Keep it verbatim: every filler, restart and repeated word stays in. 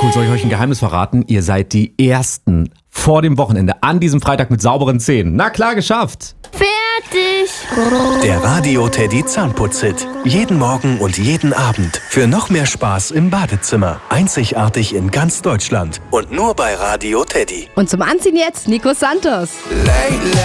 cool, soll ich euch ein Geheimnis verraten? Ihr seid die Ersten vor dem Wochenende an diesem Freitag mit sauberen Zähnen. Na klar, geschafft. Fertig. Der Radio Teddy Zahnputz-Hit. Jeden Morgen und jeden Abend. Für noch mehr Spaß im Badezimmer. Einzigartig in ganz Deutschland. Und nur bei Radio Teddy. Und zum Anziehen jetzt Nico Santos.